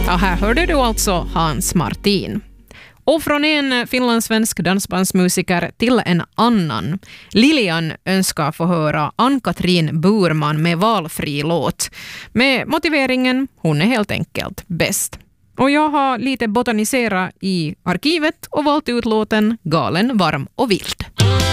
Ja, här hörde du alltså Hans Martin. Och från en finlandssvensk dansbandsmusiker till en annan. Lilian önskar få höra Ann-Katrin Burman med valfri låt. Med motiveringen, hon är helt enkelt bäst. Och jag har lite botaniserat i arkivet och valt ut låten Galen, varm och vild.